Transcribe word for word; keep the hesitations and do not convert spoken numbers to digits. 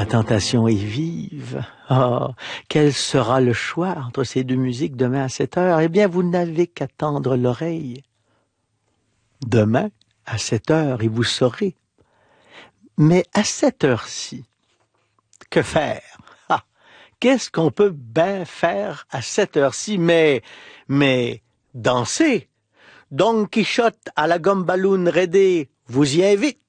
La tentation est vive. Ah, quel sera le choix entre ces deux musiques demain à sept heures? Eh bien, vous n'avez qu'à tendre l'oreille. Demain, à sept heures, et vous saurez. Mais à cette heure-ci, que faire? Ah, qu'est-ce qu'on peut bien faire à cette heure-ci? Mais, mais, danser. Don Quichotte à la gomme ballon raidée vous y invite.